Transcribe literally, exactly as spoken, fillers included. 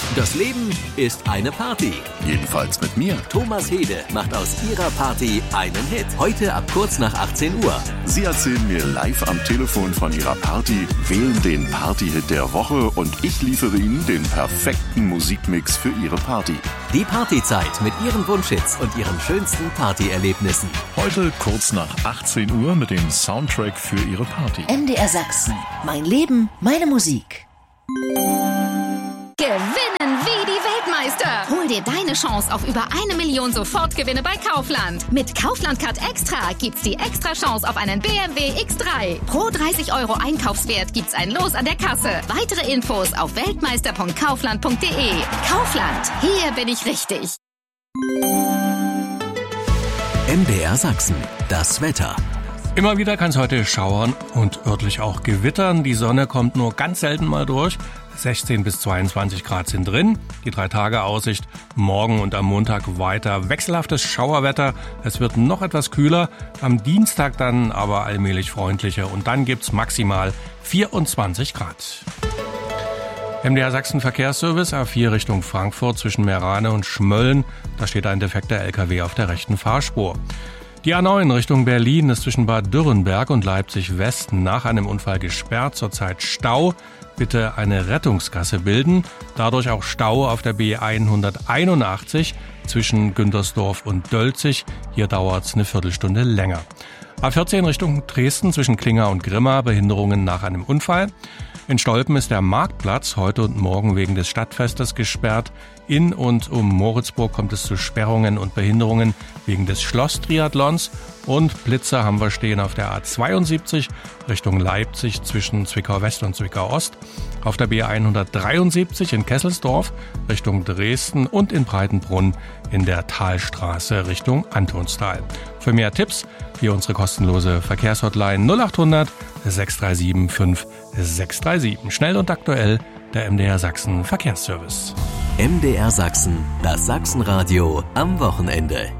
Das Leben ist eine Party. Jedenfalls mit mir. Thomas Hede macht aus ihrer Party einen Hit. Heute ab kurz nach achtzehn Uhr. Sie erzählen mir live am Telefon von ihrer Party, wählen den Party-Hit der Woche und ich liefere Ihnen den perfekten Musikmix für Ihre Party. Die Partyzeit mit Ihren Wunschhits und Ihren schönsten Partyerlebnissen. Heute kurz nach achtzehn Uhr mit dem Soundtrack für Ihre Party. M D R Sachsen. Mein Leben, meine Musik. Gewinnen wie die Weltmeister. Hol dir deine Chance auf über eine Million Sofortgewinne bei Kaufland. Mit Kaufland Card Extra gibt's die extra Chance auf einen B M W X drei. Pro dreißig Euro Einkaufswert gibt's ein Los an der Kasse. Weitere Infos auf weltmeister punkt kaufland punkt de. Kaufland, hier bin ich richtig. M D R Sachsen, das Wetter. Immer wieder kann es heute schauern und örtlich auch gewittern. Die Sonne kommt nur ganz selten mal durch. sechzehn bis zweiundzwanzig Grad sind drin. Die drei Tage Aussicht morgen und am Montag weiter wechselhaftes Schauerwetter. Es wird noch etwas kühler. Am Dienstag dann aber allmählich freundlicher. Und dann gibt's maximal vierundzwanzig Grad. M D R Sachsen Verkehrsservice A vier Richtung Frankfurt zwischen Meerane und Schmölln. Da steht ein defekter L K W auf der rechten Fahrspur. Die A neun Richtung Berlin ist zwischen Bad Dürrenberg und Leipzig West nach einem Unfall gesperrt. Zurzeit Stau. Bitte eine Rettungsgasse bilden. Dadurch auch Stau auf der B hunderteinundachtzig zwischen Güntersdorf und Dölzig. Hier dauert es eine Viertelstunde länger. A vierzehn Richtung Dresden zwischen Klinger und Grimma. Behinderungen nach einem Unfall. In Stolpen ist der Marktplatz heute und morgen wegen des Stadtfestes gesperrt. In und um Moritzburg kommt es zu Sperrungen und Behinderungen wegen des Schloss-Triathlons. Und Blitzer haben wir stehen auf der A zweiundsiebzig Richtung Leipzig zwischen Zwickau West und Zwickau Ost. Auf der B hundertdreiundsiebzig in Kesselsdorf Richtung Dresden und in Breitenbrunn in der Talstraße Richtung Antonstal. Für mehr Tipps hier unsere kostenlose Verkehrshotline null acht hundert sechs drei sieben fünf sechs drei sieben. Schnell und aktuell der M D R Sachsen Verkehrsservice. M D R Sachsen, das Sachsenradio am Wochenende.